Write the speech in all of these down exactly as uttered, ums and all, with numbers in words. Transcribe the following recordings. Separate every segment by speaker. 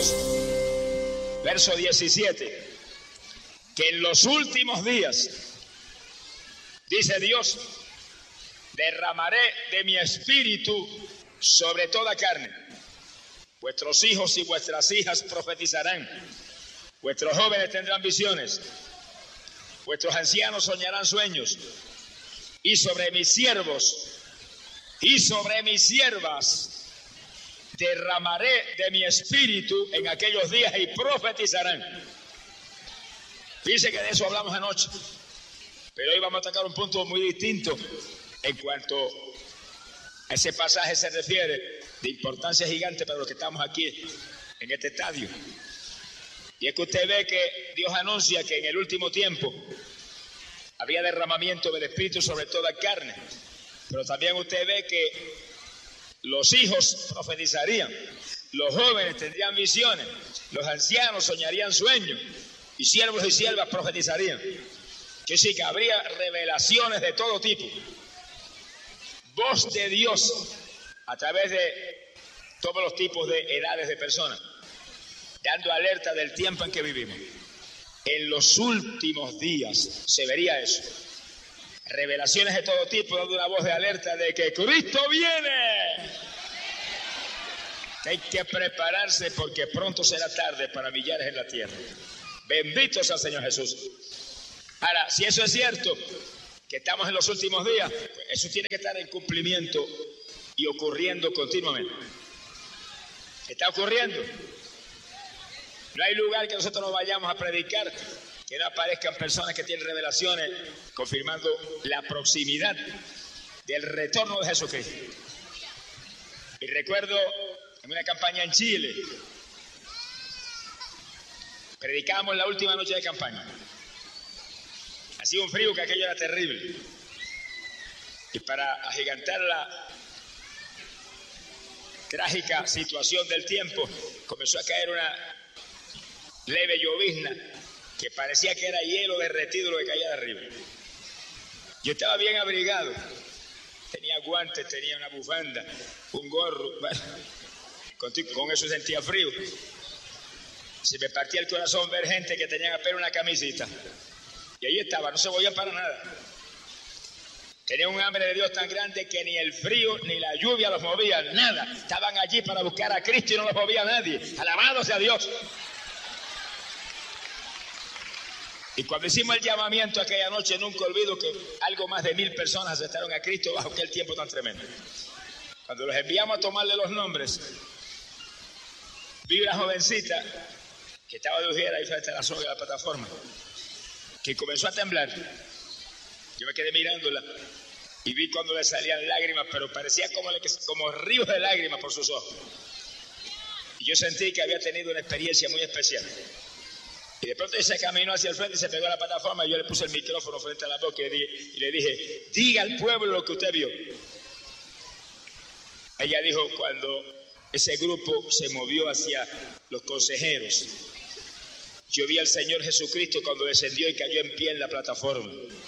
Speaker 1: dos, verso diecisiete, que en los últimos días, dice Dios, derramaré de mi espíritu sobre toda carne. Vuestros hijos y vuestras hijas profetizarán, vuestros jóvenes tendrán visiones, vuestros ancianos soñarán sueños, y sobre mis siervos y sobre mis siervas derramaré de mi espíritu en aquellos días y profetizarán. Dice que de eso hablamos anoche, pero hoy vamos a tocar un punto muy distinto en cuanto a ese pasaje se refiere, de importancia gigante para los que estamos aquí en este estadio. Y es que usted ve que Dios anuncia que en el último tiempo habría derramamiento del Espíritu sobre toda carne, pero también usted ve que los hijos profetizarían, los jóvenes tendrían visiones, los ancianos soñarían sueños, y siervos y siervas profetizarían. Que sí, que habría revelaciones de todo tipo, voz de Dios a través de todos los tipos de edades de personas, dando alerta del tiempo en que vivimos. En los últimos días se vería eso, revelaciones de todo tipo, dando una voz de alerta de que Cristo viene. Hay que prepararse porque pronto será tarde para millares en la tierra. Benditos al Señor Jesús. Ahora, si eso es cierto, que estamos en los últimos días, pues eso tiene que estar en cumplimiento y ocurriendo continuamente. Está ocurriendo. No hay lugar que nosotros no vayamos a predicar que no aparezcan personas que tienen revelaciones confirmando la proximidad del retorno de Jesucristo. Y recuerdo en una campaña en Chile, predicábamos la última noche de campaña. Hacía un frío que aquello era terrible. Y para agigantar la trágica situación del tiempo, comenzó a caer una leve llovizna que parecía que era hielo derretido lo que caía de arriba. Yo estaba bien abrigado, tenía guantes, tenía una bufanda, un gorro, bueno, con, con eso sentía frío. Se me partía el corazón ver gente que tenían apenas una camisita. Y ahí estaba, no se movían para nada. Tenían un hambre de Dios tan grande que ni el frío ni la lluvia los movían, nada. Estaban allí para buscar a Cristo y no los movía nadie. Alabado sea Dios. Y cuando hicimos el llamamiento aquella noche, nunca olvido que algo más de mil personas aceptaron a Cristo bajo aquel tiempo tan tremendo. Cuando los enviamos a tomarle los nombres, vi una jovencita que estaba de ujera ahí frente a la soga de la plataforma, que comenzó a temblar. Yo me quedé mirándola y vi cuando le salían lágrimas, pero parecía como, como ríos de lágrimas por sus ojos. Y yo sentí que había tenido una experiencia muy especial. Y de pronto se caminó hacia el frente y se pegó a la plataforma y yo le puse el micrófono frente a la boca y le dije, y le dije diga al pueblo lo que usted vio. Ella dijo, cuando ese grupo se movió hacia los consejeros, yo vi al Señor Jesucristo cuando descendió y cayó en pie en la plataforma.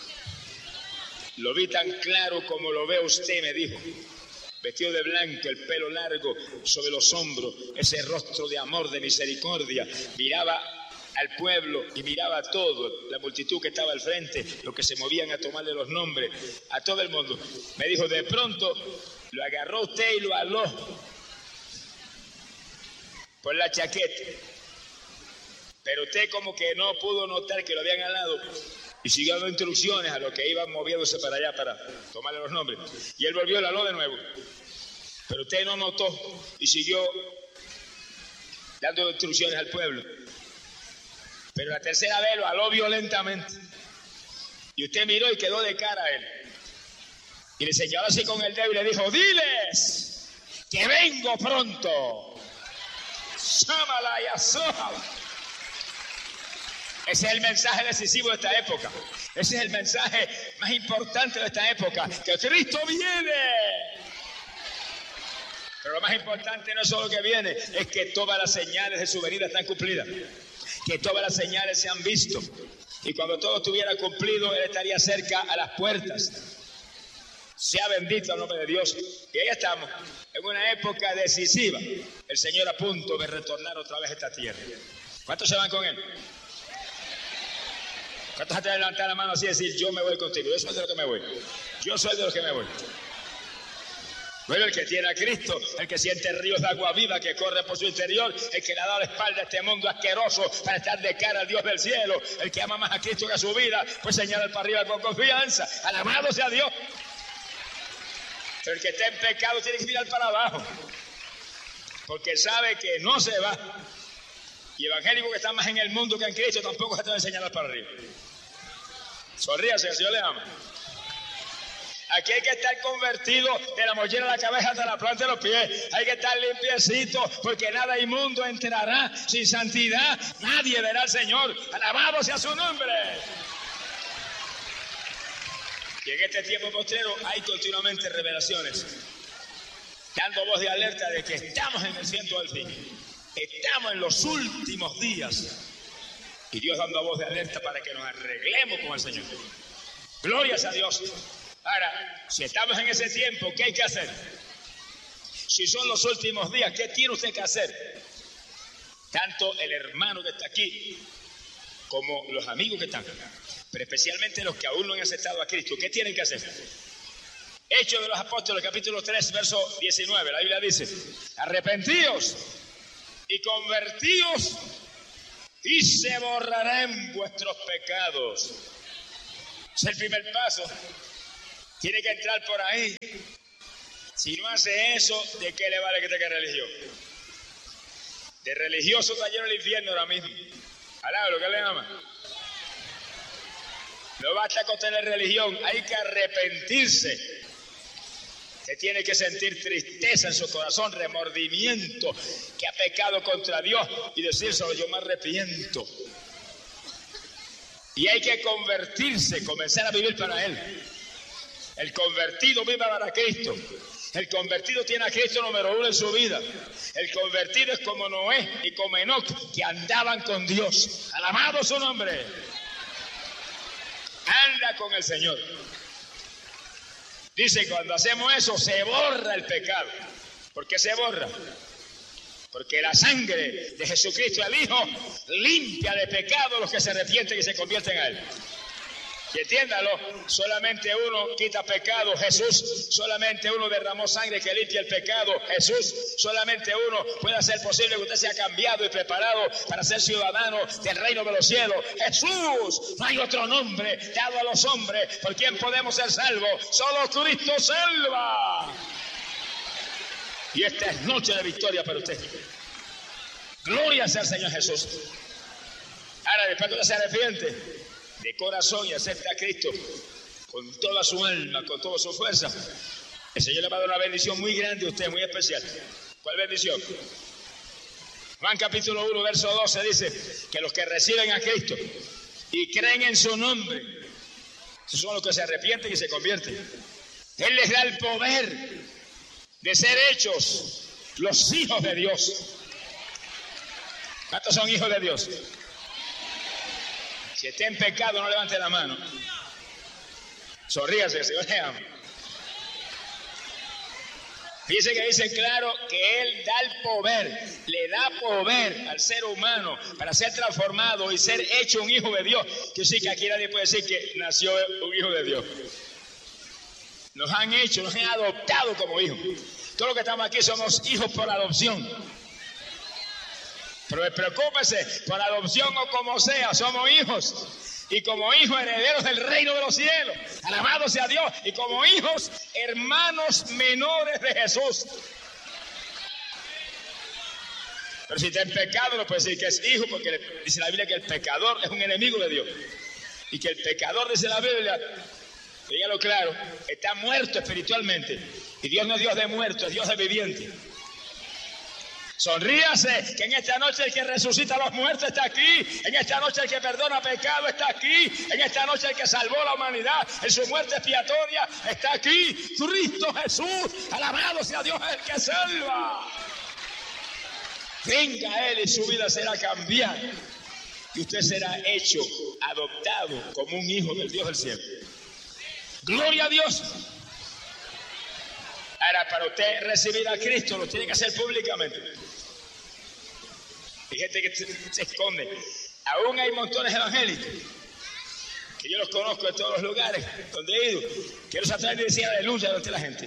Speaker 1: Lo vi tan claro como lo ve usted, me dijo. Vestido de blanco, el pelo largo sobre los hombros, ese rostro de amor, de misericordia. Miraba al pueblo y miraba a todo, la multitud que estaba al frente, los que se movían a tomarle los nombres, a todo el mundo. Me dijo, de pronto lo agarró usted y lo aló por la chaqueta. Pero usted como que no pudo notar que lo habían alado y siguió dando instrucciones a los que iban moviéndose para allá para tomarle los nombres. Y él volvió y lo aló de nuevo. Pero usted no notó y siguió dando instrucciones al pueblo. Pero la tercera vez lo aló violentamente. Y usted miró y quedó de cara a él. Y le señaló así con el dedo y le dijo, diles que vengo pronto. Sámala y asójala. Ese es el mensaje decisivo de esta época. Ese es el mensaje más importante de esta época. Que Cristo viene. Pero lo más importante no es solo que viene, es que todas las señales de su venida están cumplidas. Que todas las señales se han visto. Y cuando todo estuviera cumplido, Él estaría cerca a las puertas. Sea bendito el nombre de Dios. Y ahí estamos, en una época decisiva. El Señor a punto de retornar otra vez a esta tierra. ¿Cuántos se van con Él? ¿Cuántos antes de levantar la mano así y decir, yo me voy contigo? Yo soy de los que me voy. Yo soy de los que me voy. Bueno, el que tiene a Cristo, el que siente ríos de agua viva que corren por su interior, el que le ha dado la espalda a este mundo asqueroso para estar de cara al Dios del cielo, el que ama más a Cristo que a su vida, pues señala para arriba con confianza. Alabado sea Dios. Pero el que está en pecado tiene que mirar para abajo, porque sabe que no se va. Y evangélicos que están más en el mundo que en Cristo tampoco se te va a señalar para arriba. Sonríase, el Señor le ama. Aquí hay que estar convertido de la mollera a la cabeza hasta la planta de los pies. Hay que estar limpiecito, porque nada inmundo entrará. Sin santidad nadie verá al Señor. Alabado sea su nombre. Y en este tiempo postrero hay continuamente revelaciones, dando voz de alerta de que estamos en el ciento del fin. Estamos en los últimos días. Y Dios dando voz de alerta para que nos arreglemos con el Señor. Glorias a Dios. Ahora, si estamos en ese tiempo, ¿qué hay que hacer? Si son los últimos días, ¿qué tiene usted que hacer? Tanto el hermano que está aquí, como los amigos que están, pero especialmente los que aún no han aceptado a Cristo, ¿qué tienen que hacer? Hechos de los Apóstoles, capítulo tres, verso diecinueve, la Biblia dice, arrepentíos y convertíos y se borrarán vuestros pecados. Es el primer paso. Tiene que entrar por ahí. Si no hace eso, ¿de qué le vale que tenga religión? De religioso está lleno el infierno ahora mismo. Alá, lo que le ama. No basta con tener religión, hay que arrepentirse. Se tiene que sentir tristeza en su corazón, remordimiento, que ha pecado contra Dios y decírselo, yo me arrepiento. Y hay que convertirse, comenzar a vivir para Él. El convertido vive para Cristo. El convertido tiene a Cristo número uno en su vida. El convertido es como Noé y como Enoc, que andaban con Dios. Alabado su nombre. Anda con el Señor. Dice que cuando hacemos eso se borra el pecado. ¿Por qué se borra? Porque la sangre de Jesucristo el Hijo limpia de pecado a los que se arrepienten y se convierten a Él. Y entiéndalo, solamente uno quita pecado, Jesús. Solamente uno derramó sangre que limpia el pecado, Jesús. Solamente uno puede hacer posible que usted sea cambiado y preparado para ser ciudadano del reino de los cielos, Jesús. No hay otro nombre dado a los hombres por quien podemos ser salvos. Solo Cristo salva. Y esta es noche de victoria para usted. Gloria sea al Señor Jesús. Ahora, después que usted se arrepiente de corazón y acepta a Cristo con toda su alma, con toda su fuerza, el Señor le va a dar una bendición muy grande a usted, muy especial. ¿Cuál bendición? Juan capítulo uno, verso doce dice que los que reciben a Cristo y creen en su nombre, esos son los que se arrepienten y se convierten. Él les da el poder de ser hechos los hijos de Dios. ¿Cuántos son hijos de Dios? Si esté en pecado, no levante la mano. Sonríase, el Señor le ama. Fíjense que dice claro que Él da el poder, le da poder al ser humano para ser transformado y ser hecho un hijo de Dios. Que sí, que aquí nadie puede decir que nació un hijo de Dios. Nos han hecho, nos han adoptado como hijos. Todos los que estamos aquí somos hijos por adopción. Pero preocúpese, por adopción o como sea, somos hijos. Y como hijos herederos del reino de los cielos. Alabado sea Dios. Y como hijos, hermanos menores de Jesús. Pero si está en pecado, no puede decir que es hijo, porque dice la Biblia que el pecador es un enemigo de Dios. Y que el pecador, dice la Biblia, dígalo claro, está muerto espiritualmente. Y Dios no es Dios de muertos, es Dios de viviente. Sonríase, que en esta noche el que resucita a los muertos está aquí. En esta noche el que perdona pecado está aquí. En esta noche el que salvó la humanidad en su muerte expiatoria está aquí. Cristo Jesús, alabado sea Dios el que salva. Venga a Él y su vida será cambiada. Y usted será hecho, adoptado como un hijo del Dios del cielo. Gloria a Dios. Ahora, para usted recibir a Cristo, lo tiene que hacer públicamente. Hay gente que se, se esconde. Aún hay montones evangélicos, que yo los conozco en todos los lugares donde he ido, que no se atreven a decir aleluya delante de la gente.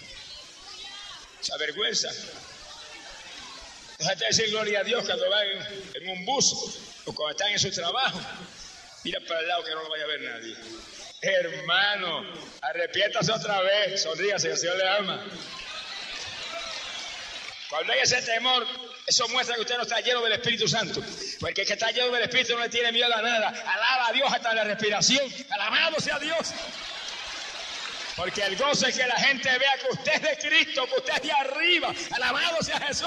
Speaker 1: Se avergüenza. No se atreven a decir gloria a Dios cuando van en, en un bus o cuando están en su trabajo. Mira para el lado que no lo vaya a ver nadie. Hermano, arrepiéntase otra vez, sonríase, que el Señor le ama. Cuando hay ese temor, eso muestra que usted no está lleno del Espíritu Santo. Porque el que está lleno del Espíritu no le tiene miedo a nada. Alaba a Dios hasta la respiración. Alabado sea Dios. Porque el gozo es que la gente vea que usted es de Cristo, que usted es de arriba. Alabado sea Jesús.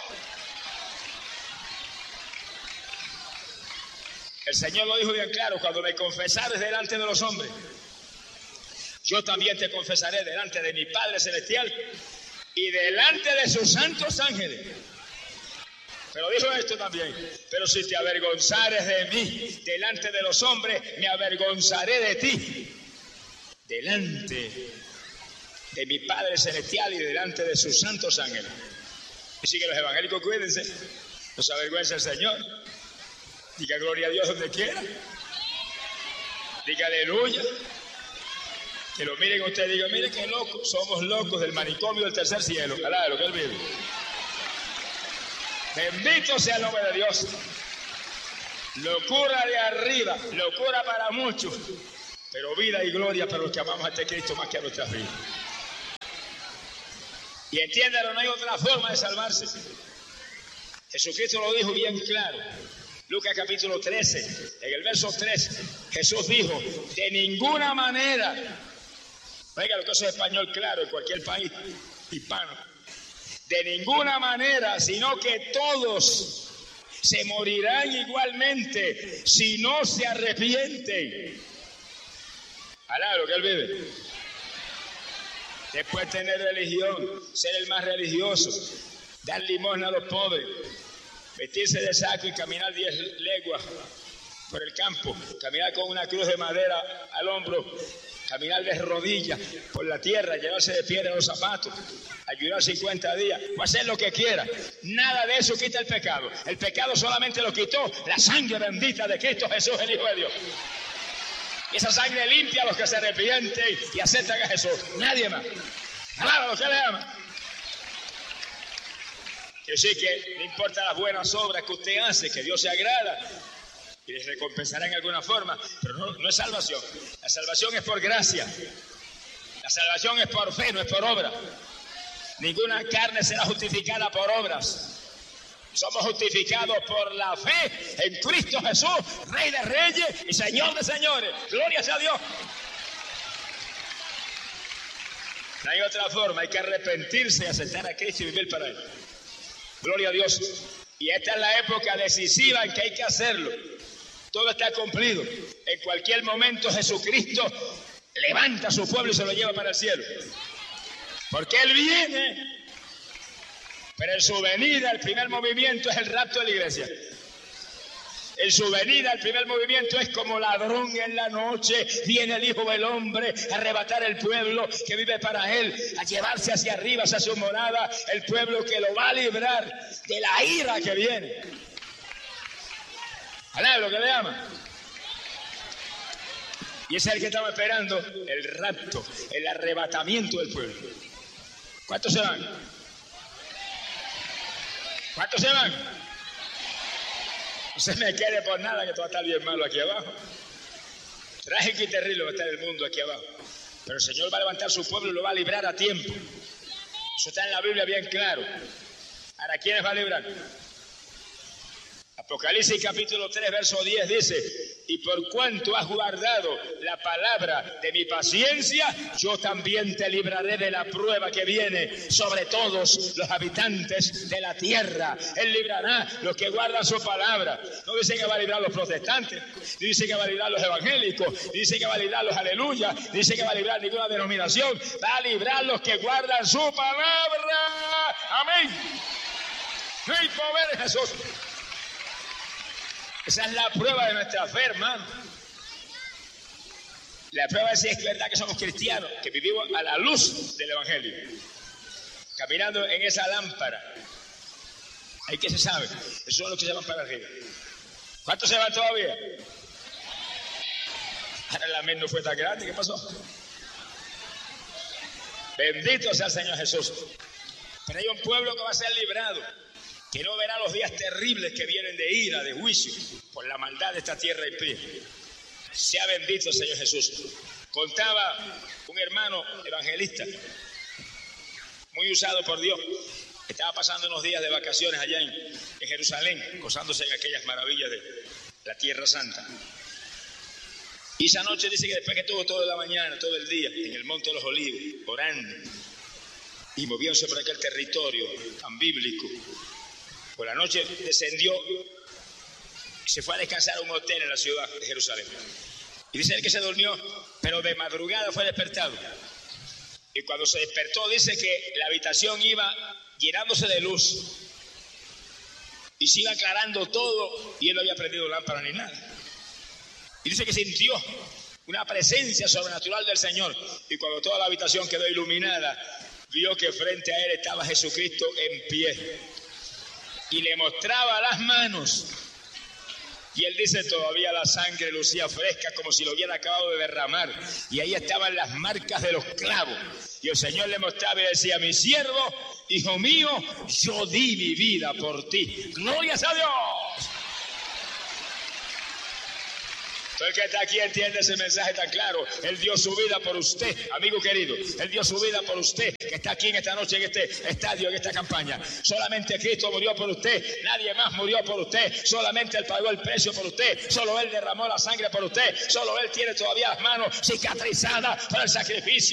Speaker 1: El Señor lo dijo bien claro: cuando me confesares delante de los hombres, yo también te confesaré delante de mi Padre Celestial y delante de sus santos ángeles. Pero dijo esto también: pero si te avergonzares de mí delante de los hombres, me avergonzaré de ti delante de mi Padre Celestial y delante de sus santos ángeles. Así que los evangélicos, cuídense, no se avergüenza el Señor. Diga gloria a Dios donde quiera. Diga aleluya. Que lo miren ustedes, digan: miren qué locos, somos locos del manicomio del tercer cielo. Alá, lo que él vive. Bendito sea el nombre de Dios. Locura de arriba, locura para muchos, pero vida y gloria para los que amamos a este Cristo más que a nuestras vidas. Y entiéndalo, no hay otra forma de salvarse. Jesucristo lo dijo bien claro. Lucas capítulo trece, en el verso tres, Jesús dijo: de ninguna manera. Oiga, lo que eso es español claro en cualquier país hispano. De ninguna manera, sino que todos se morirán igualmente si no se arrepienten. Alá, lo que él vive. Después tener religión, ser el más religioso, dar limosna a los pobres, vestirse de saco y caminar diez leguas por el campo, caminar con una cruz de madera al hombro, caminar de rodillas por la tierra, llevarse de piedra los zapatos, ayudar cincuenta días, o hacer lo que quiera. Nada de eso quita el pecado. El pecado solamente lo quitó la sangre bendita de Cristo Jesús, el Hijo de Dios. Y esa sangre limpia a los que se arrepienten y aceptan a Jesús. Nadie más. Alaba a los que le aman. Yo sé que no importa las buenas obras que usted hace, que Dios se agrada y les recompensará en alguna forma, pero no, no es salvación. La salvación es por gracia. La salvación es por fe, no es por obra. Ninguna carne será justificada por obras. Somos justificados por la fe en Cristo Jesús, Rey de Reyes y Señor de Señores. Gloria sea a Dios. No hay otra forma, hay que arrepentirse y aceptar a Cristo y vivir para Él. Gloria a Dios. Y esta es la época decisiva en que hay que hacerlo. Todo está cumplido. En cualquier momento Jesucristo levanta a su pueblo y se lo lleva para el cielo. Porque Él viene. Pero en su venida, el primer movimiento es el rapto de la iglesia. En su venida, el primer movimiento es como ladrón en la noche. Viene el Hijo del Hombre a arrebatar el pueblo que vive para Él, a llevarse hacia arriba, hacia su morada, el pueblo que lo va a librar de la ira que viene. ¿Alá lo que le llama? Y ese es el que estamos esperando, el rapto, el arrebatamiento del pueblo. ¿Cuántos se van? ¿Cuántos se van? No se me quede por nada que todo está bien malo aquí abajo. Trágico y terrible va a estar el mundo aquí abajo. Pero el Señor va a levantar su pueblo y lo va a librar a tiempo. Eso está en la Biblia bien claro. ¿Ahora quiénes va a librar? Apocalipsis capítulo tres, verso diez dice: y por cuanto has guardado la palabra de mi paciencia, yo también te libraré de la prueba que viene sobre todos los habitantes de la tierra. Él librará los que guardan su palabra. No dice que va a librar a los protestantes, dice que va a librar a los evangélicos, dice que va a librar a los aleluya, dice que va a librar a ninguna denominación, va a librar a los que guardan su palabra. Amén. No hay poder en Jesús. Esa es la prueba de nuestra fe, hermano. La prueba es si es verdad que somos cristianos, que vivimos a la luz del Evangelio. caminando en esa lámpara. ¿Ahí qué se sabe? Esos son los que se van para arriba. ¿Cuántos se van todavía? Ahora el amén no fue tan grande, ¿qué pasó? Bendito sea el Señor Jesús. Pero hay un pueblo que va a ser librado, que no verá los días terribles que vienen de ira, de juicio, por la maldad de esta tierra impía. Sea bendito el Señor Jesús. Contaba un hermano evangelista, muy usado por Dios, estaba pasando unos días de vacaciones allá en, en Jerusalén, gozándose en aquellas maravillas de la Tierra Santa. Y esa noche dice que después que estuvo toda la mañana, todo el día, en el Monte de los Olivos, orando y moviéndose por aquel territorio tan bíblico, por la noche descendió y se fue a descansar a un hotel en la ciudad de Jerusalén. Y dice él que se durmió, pero de madrugada fue despertado. Y cuando se despertó dice que la habitación iba llenándose de luz y se iba aclarando todo y él no había prendido lámpara ni nada. Y dice que sintió una presencia sobrenatural del Señor y cuando toda la habitación quedó iluminada vio que frente a él estaba Jesucristo en pie y le mostraba las manos. Y él dice, todavía la sangre lucía fresca como si lo hubiera acabado de derramar. Y ahí estaban las marcas de los clavos. Y el Señor le mostraba y decía, mi siervo, hijo mío, yo di mi vida por ti. ¡Glorias a Dios! Todo el que está aquí entiende ese mensaje tan claro. Él dio su vida por usted, amigo querido. Él dio su vida por usted, que está aquí en esta noche, en este estadio, en esta campaña. Solamente Cristo murió por usted. Nadie más murió por usted. Solamente Él pagó el precio por usted. Solo Él derramó la sangre por usted. Solo Él tiene todavía las manos cicatrizadas por el sacrificio.